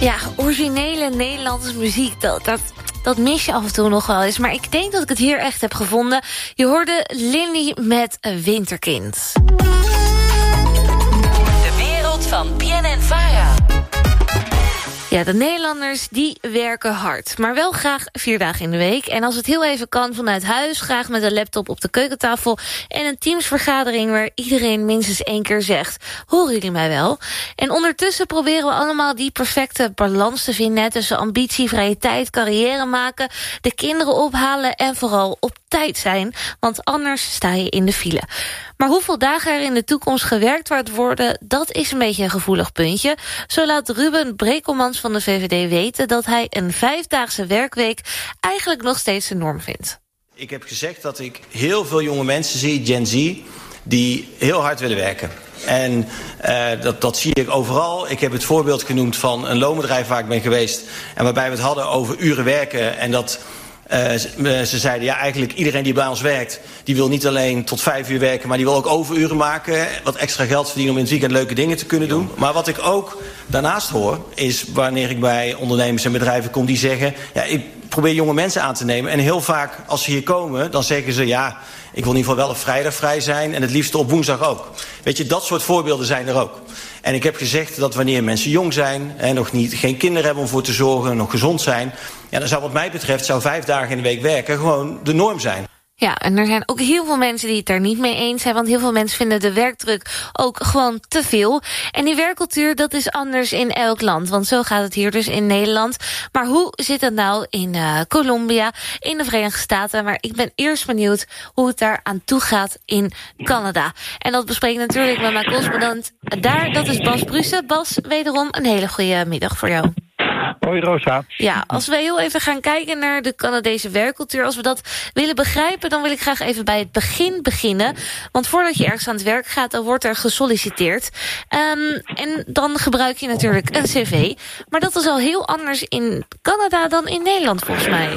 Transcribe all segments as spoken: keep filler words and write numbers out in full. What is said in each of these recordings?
Ja, originele Nederlandse muziek, dat, dat, dat mis je af en toe nog wel eens. Maar ik denk dat ik het hier echt heb gevonden. Je hoorde Lindy met Winterkind. De wereld van B N N Vara. Ja, de Nederlanders die werken hard, maar wel graag vier dagen in de week. En als het heel even kan vanuit huis, graag met een laptop op de keukentafel en een teamsvergadering waar iedereen minstens één keer zegt: horen jullie mij wel? En ondertussen proberen we allemaal die perfecte balans te vinden tussen ambitie, vrije tijd, carrière maken, de kinderen ophalen en vooral op tijd zijn, want anders sta je in de file. Maar hoeveel dagen er in de toekomst gewerkt wordt worden, dat is een beetje een gevoelig puntje. Zo laat Ruben Brekelmans van de V V D weten dat hij een vijfdaagse werkweek eigenlijk nog steeds de norm vindt. Ik heb gezegd dat ik heel veel jonge mensen zie, Gen Z, die heel hard willen werken. En uh, dat, dat zie ik overal. Ik heb het voorbeeld genoemd van een loonbedrijf waar ik ben geweest en waarbij we het hadden over uren werken en dat Uh, ze zeiden, ja, eigenlijk iedereen die bij ons werkt, die wil niet alleen tot vijf uur werken, maar die wil ook overuren maken, wat extra geld verdienen om in het weekend leuke dingen te kunnen doen. Maar wat ik ook daarnaast hoor, is wanneer ik bij ondernemers en bedrijven kom die zeggen, ja, ik probeer jonge mensen aan te nemen. En heel vaak, als ze hier komen, dan zeggen ze, ja, ik wil in ieder geval wel op vrijdag vrij zijn en het liefst op woensdag ook. Weet je, dat soort voorbeelden zijn er ook. En ik heb gezegd dat wanneer mensen jong zijn en nog niet, geen kinderen hebben om voor te zorgen, nog gezond zijn, ja, dan zou wat mij betreft zou vijf dagen in de week werken gewoon de norm zijn. Ja, en er zijn ook heel veel mensen die het daar niet mee eens zijn, want heel veel mensen vinden de werkdruk ook gewoon te veel. En die werkcultuur, dat is anders in elk land, want zo gaat het hier dus in Nederland. Maar hoe zit het nou in uh, Colombia, in de Verenigde Staten? Maar ik ben eerst benieuwd hoe het daar aan toe gaat in Canada. En dat bespreek ik natuurlijk met mijn correspondent daar, dat is Bas Brussen. Bas, wederom een hele goede middag voor jou. Hoi Rosa. Ja, als we heel even gaan kijken naar de Canadese werkcultuur, als we dat willen begrijpen, dan wil ik graag even bij het begin beginnen. Want voordat je ergens aan het werk gaat, dan wordt er gesolliciteerd. Um, en dan gebruik je natuurlijk een cv. Maar dat is al heel anders in Canada dan in Nederland, volgens mij.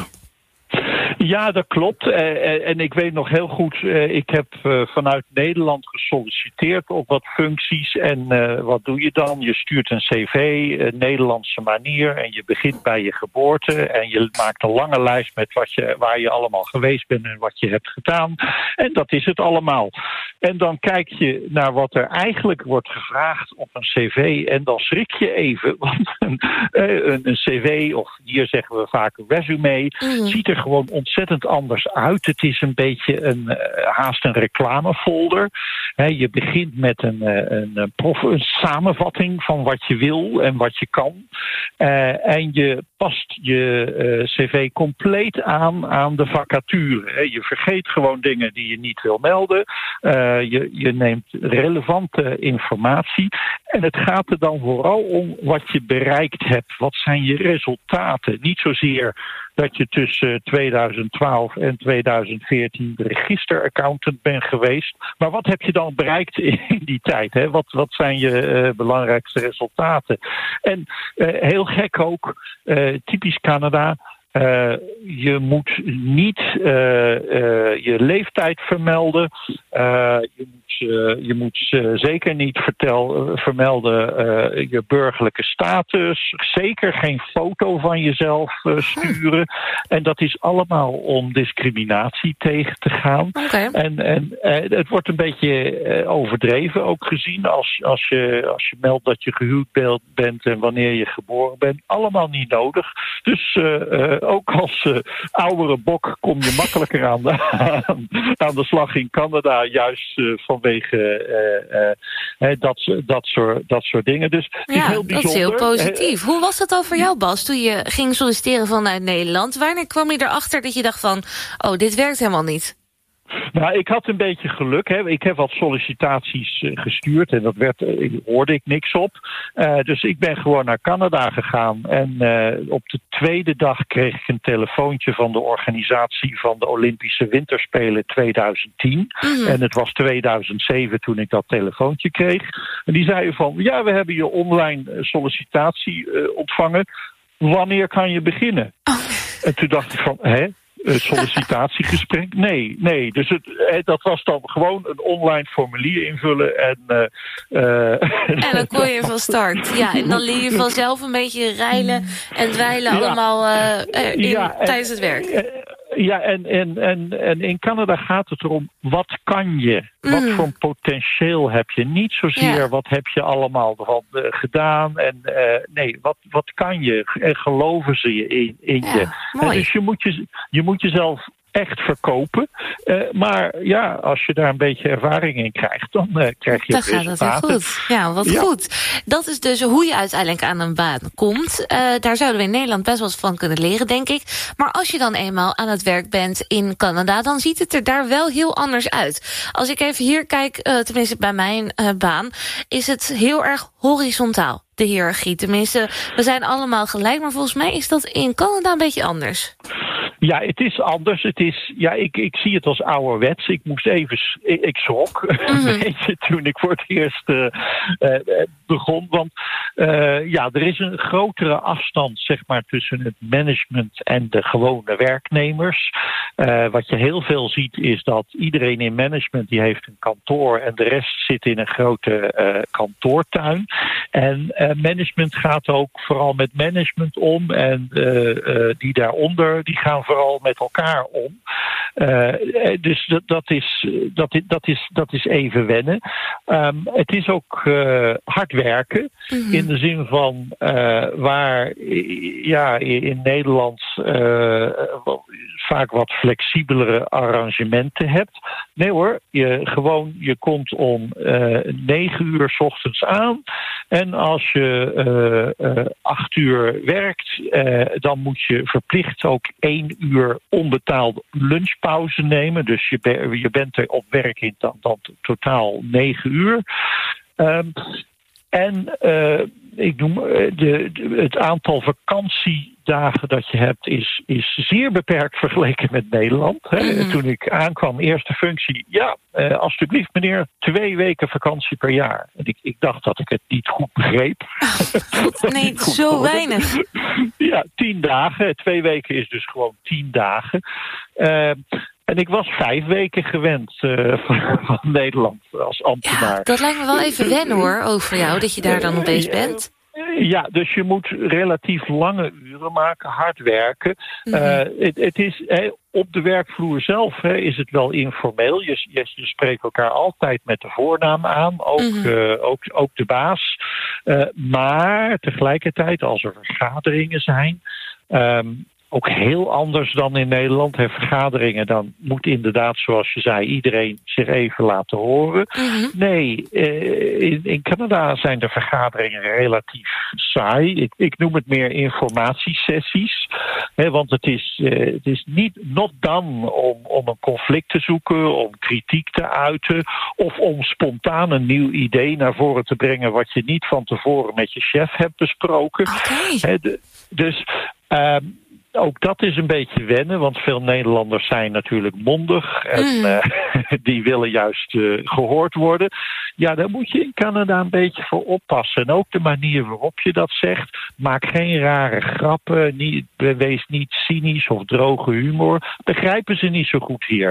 Ja, dat klopt. Uh, en ik weet nog heel goed, uh, ik heb uh, vanuit Nederland gesolliciteerd op wat functies. En uh, wat doe je dan? Je stuurt een cv, een Nederlandse manier. En je begint bij je geboorte. En je maakt een lange lijst met wat je, waar je allemaal geweest bent en wat je hebt gedaan. En dat is het allemaal. En dan kijk je naar wat er eigenlijk wordt gevraagd op een cv. En dan schrik je even. Want een, een, een cv, of hier zeggen we vaak een resume, mm. ziet er gewoon ontzettend anders uit. Het is een beetje een uh, haast een reclamefolder. He, je begint met een, uh, een, een, prof, een samenvatting van wat je wil en wat je kan. Uh, en je past je uh, cv compleet aan aan de vacature. He, je vergeet gewoon dingen die je niet wil melden. Uh, je, je neemt relevante informatie. En het gaat er dan vooral om wat je bereikt hebt. Wat zijn je resultaten? Niet zozeer dat je tussen tweeduizend twaalf en tweeduizend veertien de registeraccountant bent geweest. Maar wat heb je dan bereikt in die tijd? Hè? Wat, wat zijn je uh, belangrijkste resultaten? En uh, heel gek ook, uh, typisch Canada, Uh, je moet niet uh, uh, je leeftijd vermelden. Uh, je moet, uh, je moet uh, zeker niet vertel, uh, vermelden uh, je burgerlijke status. Zeker geen foto van jezelf uh, sturen. En dat is allemaal om discriminatie tegen te gaan. Okay. En, en uh, het wordt een beetje uh, overdreven ook gezien als, als, je, als je meldt dat je gehuwd bent en wanneer je geboren bent. Allemaal niet nodig. Dus uh, uh, ook als uh, oudere bok kom je makkelijker aan de, aan, aan de slag in Canada, juist uh, vanwege uh, uh, dat, dat, soort, dat soort dingen. Dus het ja, is heel bijzonder. Dat is heel positief. Hoe was dat dan voor jou, Bas, toen je ging solliciteren vanuit Nederland? Wanneer kwam je erachter dat je dacht van, oh, dit werkt helemaal niet? Nou, ik had een beetje geluk. Hè. Ik heb wat sollicitaties uh, gestuurd en dat werd, uh, hoorde ik niks op. Uh, dus ik ben gewoon naar Canada gegaan. En uh, op de tweede dag kreeg ik een telefoontje van de organisatie van de Olympische Winterspelen tweeduizend tien. Mm. En het was tweeduizend zeven toen ik dat telefoontje kreeg. En die zeiden van, ja, we hebben je online sollicitatie uh, ontvangen. Wanneer kan je beginnen? Oh. En toen dacht ik van, hè? uh, sollicitatiegesprek. Nee, nee. Dus het, uh, dat was dan gewoon een online formulier invullen. En, uh, uh, en dan kon je van start. Ja, en dan leer je vanzelf een beetje reilen en dweilen ja. allemaal uh, in, ja, en, tijdens het werk. Uh, Ja, en, en, en, en in Canada gaat het erom, wat kan je? Mm. Wat voor potentieel heb je? Niet zozeer ja. wat heb je allemaal van, uh, gedaan. En, uh, nee, wat, wat kan je? En geloven ze je in, in ja, je? En dus je moet, je, je moet jezelf echt verkopen. Uh, maar ja, als je daar een beetje ervaring in krijgt, dan uh, krijg je dan gaat het heel goed. Ja, wat ja. goed. Dat is dus hoe je uiteindelijk aan een baan komt. Uh, daar zouden we in Nederland best wel wat van kunnen leren, denk ik. Maar als je dan eenmaal aan het werk bent in Canada, dan ziet het er daar wel heel anders uit. Als ik even hier kijk, uh, tenminste bij mijn uh, baan, is het heel erg horizontaal, de hiërarchie. Tenminste, we zijn allemaal gelijk, maar volgens mij is dat in Canada een beetje anders. Ja, het is anders. Het is, ja, ik, ik zie het als ouderwets. Ik moest even, ik, ik schrok mm-hmm. een beetje toen ik voor het eerst uh, uh, begon. Want uh, ja, er is een grotere afstand, zeg maar, tussen het management en de gewone werknemers. Uh, wat je heel veel ziet is dat iedereen in management die heeft een kantoor en de rest zit in een grote uh, kantoortuin. En uh, management gaat ook vooral met management om en uh, uh, die daaronder die gaan vooral met elkaar om. Uh, dus dat, dat, is, dat, is, dat, is, dat is even wennen. Um, het is ook uh, hard werken. Mm-hmm. In de zin van uh, waar ja, in Nederland uh, vaak wat flexibelere arrangementen hebt. Nee hoor, je, gewoon, je komt om uh, negen uur 's ochtends aan. En als je uh, uh, acht uur werkt, uh, dan moet je verplicht ook één uur onbetaald lunchpauze nemen. Dus je, be- je bent er op werk in dan, dan totaal negen uur. Um, en uh, ik noem de, de, het aantal vakantiedagen dat je hebt is, is zeer beperkt vergeleken met Nederland. Hè. Mm-hmm. Toen ik aankwam, eerste functie, ja, uh, alsjeblieft meneer, twee weken vakantie per jaar. En ik, ik dacht dat ik het niet goed begreep. Oh, nee, goed zo geworden. Weinig. Ja, tien dagen. Twee weken is dus gewoon tien dagen. Uh, En ik was vijf weken gewend uh, van, van Nederland als ambtenaar. Ja, dat lijkt me wel even wennen hoor, over jou, dat je daar dan opeens bent. Ja, dus je moet relatief lange uren maken, hard werken. Mm-hmm. Uh, het, het is, he, op de werkvloer zelf he, is het wel informeel. Je, je, je spreekt elkaar altijd met de voornaam aan, ook, mm-hmm. uh, ook, ook de baas. Uh, maar tegelijkertijd, als er vergaderingen zijn, Um, ook heel anders dan in Nederland. Hè, vergaderingen, dan moet inderdaad, zoals je zei, iedereen zich even laten horen. Mm-hmm. Nee, eh, in, in Canada zijn de vergaderingen relatief saai. Ik, ik noem het meer informatiesessies. Hè, want het is, eh, het is niet not done om, om een conflict te zoeken, om kritiek te uiten, of om spontaan een nieuw idee naar voren te brengen wat je niet van tevoren met je chef hebt besproken. Okay. Hè, de, dus Um, ook dat is een beetje wennen, want veel Nederlanders zijn natuurlijk mondig en mm. uh, die willen juist uh, gehoord worden. Ja, daar moet je in Canada een beetje voor oppassen. En ook de manier waarop je dat zegt. Maak geen rare grappen, niet, wees niet cynisch of droge humor. Begrijpen ze niet zo goed hier.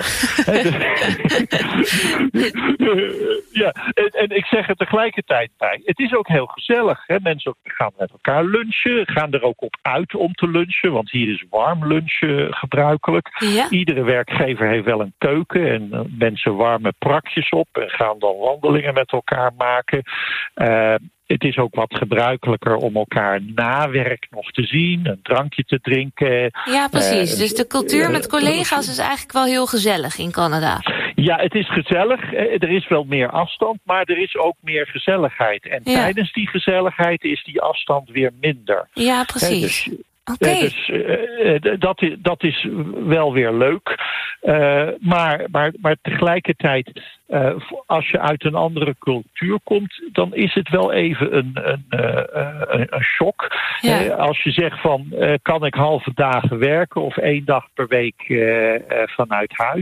Ja, en, en ik zeg er tegelijkertijd bij. Het is ook heel gezellig. Hè? Mensen gaan met elkaar lunchen, gaan er ook op uit om te lunchen, want hier is warm lunchen gebruikelijk. Ja. Iedere werkgever heeft wel een keuken en uh, mensen warmen prakjes op en gaan dan wandelingen met elkaar maken. Uh, Het is ook wat gebruikelijker om elkaar na werk nog te zien, een drankje te drinken. Ja, precies. Uh, dus de cultuur met collega's is eigenlijk wel heel gezellig in Canada. Ja, het is gezellig. Er is wel meer afstand, maar er is ook meer gezelligheid. En ja. tijdens die gezelligheid is die afstand weer minder. Ja, precies. Dus, Oké. Okay. Dus uh, dat, is, dat is wel weer leuk. Uh, maar, maar, maar tegelijkertijd, uh, als je uit een andere cultuur komt, dan is het wel even een, een, uh, een, een shock. Ja. Uh, als je zegt van, uh, kan ik halve dagen werken of één dag per week uh, uh, vanuit huis?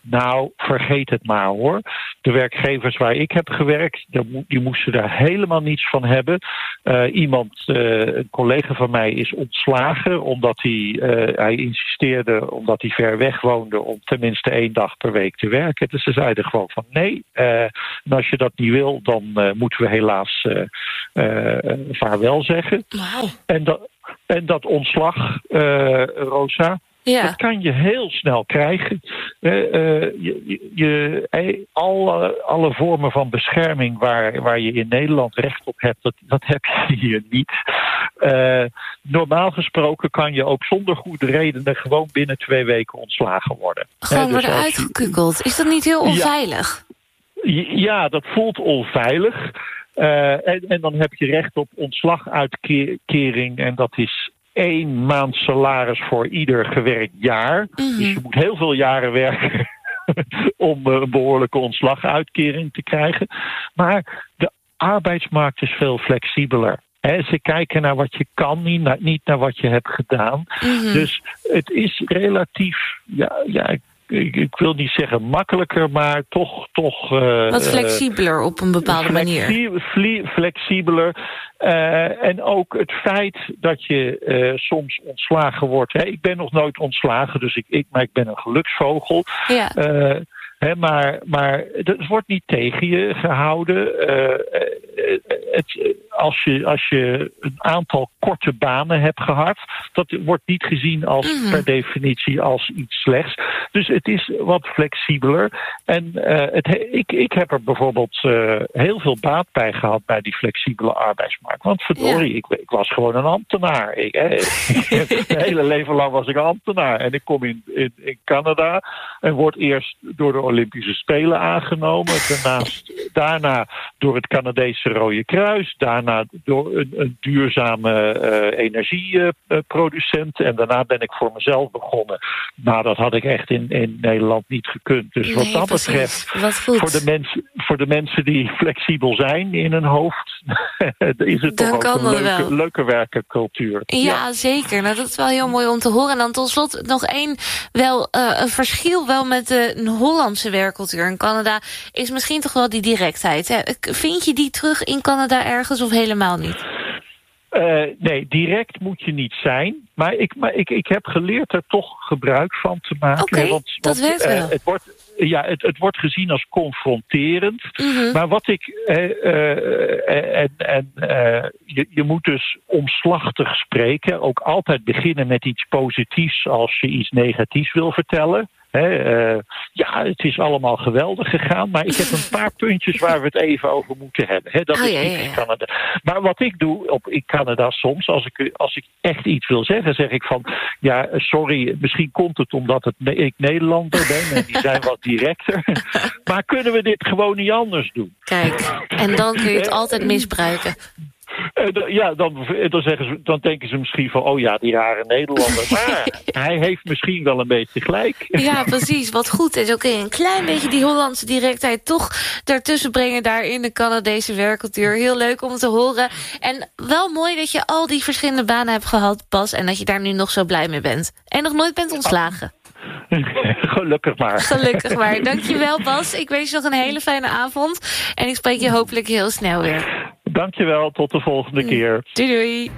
Nou, vergeet het maar hoor. De werkgevers waar ik heb gewerkt, die moesten daar helemaal niets van hebben. Uh, iemand, uh, een collega van mij is ontslagen omdat hij, uh, hij insisteerde, omdat hij ver weg woonde, om tenminste één dag per week te werken. Dus ze zeiden gewoon van nee, uh, en als je dat niet wil, dan uh, moeten we helaas uh, uh, vaarwel zeggen. Wow. En, dat, en dat ontslag, uh, Rosa, ja. Dat kan je heel snel krijgen. Uh, uh, je, je, alle, alle vormen van bescherming waar, waar je in Nederland recht op hebt, dat, dat heb je hier niet. Uh, normaal gesproken kan je ook zonder goede redenen gewoon binnen twee weken ontslagen worden. Gewoon uh, worden dus uitgekukkeld. Is dat niet heel onveilig? Ja, ja dat voelt onveilig. Uh, en, en dan heb je recht op ontslaguitkering en dat is één maand salaris voor ieder gewerkt jaar. Mm-hmm. Dus je moet heel veel jaren werken om een behoorlijke ontslaguitkering te krijgen. Maar de arbeidsmarkt is veel flexibeler. He, ze kijken naar wat je kan, niet naar, niet naar wat je hebt gedaan. Mm-hmm. Dus het is relatief, ja, ja ik, ik wil niet zeggen makkelijker, maar toch... toch uh, wat flexibeler op een bepaalde flexi- manier. Flexibeler. Uh, en ook het feit dat je uh, soms ontslagen wordt. Hè. Ik ben nog nooit ontslagen, dus ik, ik, maar ik ben een geluksvogel. Ja. Uh, He, maar, maar het wordt niet tegen je gehouden. Uh, het, als, je, als je een aantal korte banen hebt gehad, dat wordt niet gezien als mm-hmm. per definitie als iets slechts. Dus het is wat flexibeler. En uh, het, ik, ik heb er bijvoorbeeld uh, heel veel baat bij gehad bij die flexibele arbeidsmarkt. Want verdorie, ja. ik, ik was gewoon een ambtenaar. Ik, mijn hele leven lang was ik ambtenaar. En ik kom in, in, in Canada en word eerst door de Olympische Spelen aangenomen. Daarnaast, daarna door het Canadese Rode Kruis. Daarna door een, een duurzame uh, energieproducent. Uh, en daarna ben ik voor mezelf begonnen. Maar dat had ik echt in, in Nederland niet gekund. Dus nee, wat dat precies. betreft, wat goed. Voor, de mensen, voor de mensen die flexibel zijn in hun hoofd, is het Dan toch ook een leuke, wel. leuke werkencultuur. Ja, ja, zeker. Nou, dat is wel heel mooi om te horen. En dan tot slot nog één wel uh, een verschil wel met de Hollandse werkcultuur in Canada is misschien toch wel die directheid. Hè? Vind je die terug in Canada ergens of helemaal niet? Uh, nee, direct moet je niet zijn. Maar ik, maar ik, ik heb geleerd er toch gebruik van te maken. Oké, okay, dat want, werkt wel. Uh, het wordt, ja, het, het wordt gezien als confronterend. Mm-hmm. Maar wat ik... Uh, uh, en, en, uh, je, je moet dus omslachtig spreken. Ook altijd beginnen met iets positiefs als je iets negatiefs wil vertellen. He, uh, ja, het is allemaal geweldig gegaan, maar ik heb een paar puntjes waar we het even over moeten hebben. He, dat oh, is ja, niet ja, ja. in Canada. Maar wat ik doe op, in Canada soms, als ik, als ik echt iets wil zeggen, zeg ik van, ja, sorry, misschien komt het omdat het, ik Nederlander ben en die zijn wat directer. Maar kunnen we dit gewoon niet anders doen? Kijk, en dan kun je het altijd misbruiken. Ja, dan, dan, zeggen ze, dan denken ze misschien van, oh ja, die rare Nederlander. Maar hij heeft misschien wel een beetje gelijk. Ja, precies. Wat goed is. Oké, een klein beetje die Hollandse directheid toch daartussen brengen daar in de Canadese werkcultuur. Heel leuk om te horen. En wel mooi dat je al die verschillende banen hebt gehad, Bas. En dat je daar nu nog zo blij mee bent. En nog nooit bent ontslagen. Gelukkig maar. Gelukkig maar. Dankjewel, Bas. Ik wens je nog een hele fijne avond. En ik spreek je hopelijk heel snel weer. Dankjewel, tot de volgende keer. Doei doei.